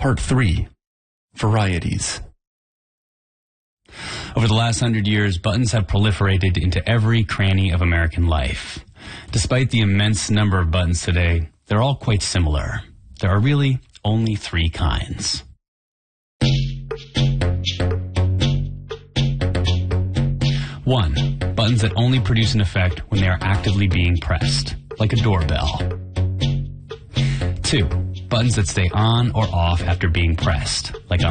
Part 3. Varieties. Over the last 100 years, buttons have proliferated into every cranny of American life. Despite the immense number of buttons today, they're all quite similar. There are really only 3 kinds. 1. Buttons that only produce an effect when they are actively being pressed, like a doorbell. 2. Buttons that stay on or off after being pressed, like a